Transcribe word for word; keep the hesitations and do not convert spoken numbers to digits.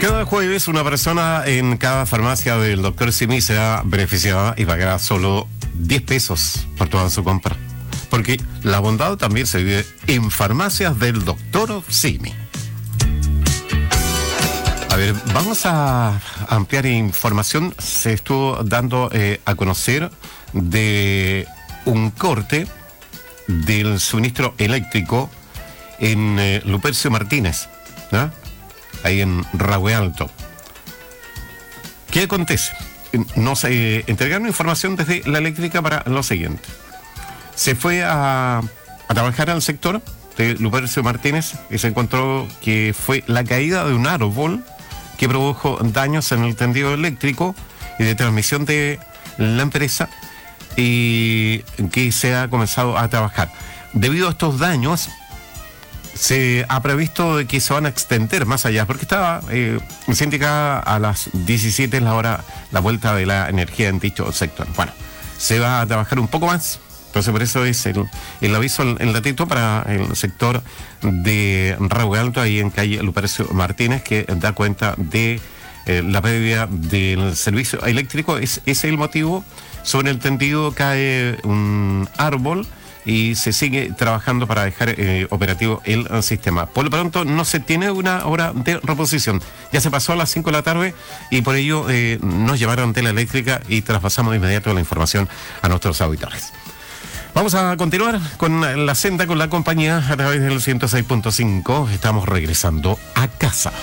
Cada jueves una persona en cada farmacia del doctor Simi será beneficiada y pagará solo diez pesos por toda su compra. Porque la bondad también se vive en farmacias del doctor Simi. A ver, vamos a ampliar información. Se estuvo dando eh, a conocer de un corte del suministro eléctrico en eh, Lupercio Martínez, ¿no? Ahí en Rahue Alto. ¿Qué acontece? Nos eh, entregaron información desde la eléctrica para lo siguiente. Se fue a, a trabajar al sector de Lupercio Martínez y se encontró que fue la caída de un árbol que produjo daños en el tendido eléctrico y de transmisión de la empresa y que se ha comenzado a trabajar. Debido a estos daños, se ha previsto que se van a extender más allá, porque estaba eh, se indicaba a las diecisiete la hora la vuelta de la energía en dicho sector. Bueno, se va a trabajar un poco más, entonces por eso es el, el aviso, el, el latito para el sector de Rahue Alto, ahí en calle Lupercio Martínez, que da cuenta de eh, la pérdida del servicio eléctrico. Es, ese es el motivo. Sobre el tendido cae un árbol y se sigue trabajando para dejar eh, operativo el, el sistema. Por lo pronto no se tiene una hora de reposición. Ya se pasó a las cinco de la tarde y por ello eh, nos llevaron de la eléctrica y traspasamos de inmediato la información a nuestros auditores. Vamos a continuar con la senda con la compañía a través del ciento seis punto cinco. Estamos regresando a casa.